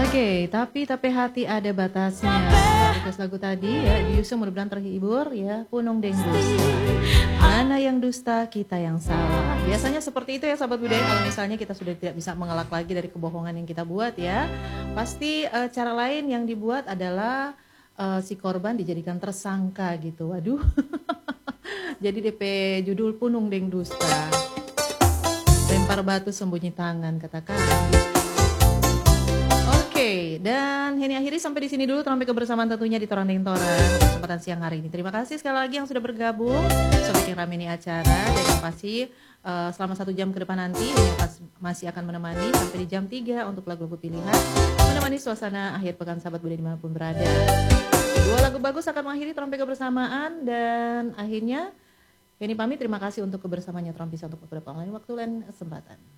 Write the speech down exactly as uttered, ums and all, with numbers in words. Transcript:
Oke, tapi tapi hati ada batasnya. Request lagu tadi ya, di Yusuf mudah-mudahan terhibur ya. Punung Deng Dusta. Mana yang dusta, kita yang salah. Biasanya seperti itu ya sahabat budaya. Kalau misalnya kita sudah tidak bisa mengelak lagi dari kebohongan yang kita buat ya, pasti uh, cara lain yang dibuat adalah uh, si korban dijadikan tersangka gitu. Waduh. Jadi D P judul Punung Deng Dusta. Lempar batu sembunyi tangan katakan. Oke, dan ini akhiri sampai di sini dulu sampai kebersamaan tentunya di Torang Deng Torang kesempatan siang hari ini. Terima kasih sekali lagi yang sudah bergabung sobat yang rame ini acara, dan yang pasti uh, selama satu jam ke depan nanti yang masih akan menemani sampai di jam tiga untuk lagu-lagu pilihan, menemani suasana akhir pekan sahabat budaya dimanapun berada. Dua lagu bagus akan mengakhiri Torang kebersamaan, dan akhirnya Beni pamit, terima kasih untuk kebersamaannya Torang bisa untuk beberapa lain waktu dan kesempatan.